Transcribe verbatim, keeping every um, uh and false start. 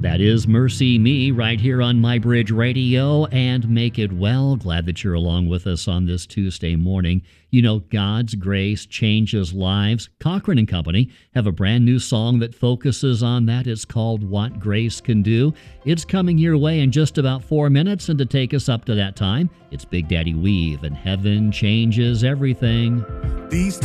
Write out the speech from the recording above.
That is Mercy Me right here on My Bridge Radio and Make It Well. Glad that you're along with us on this Tuesday morning. You know, God's grace changes lives. Cochran and Company have a brand new song that focuses on that. It's called What Grace Can Do. It's coming your way in just about four minutes, and to take us up to that time, it's Big Daddy Weave and Heaven Changes Everything. These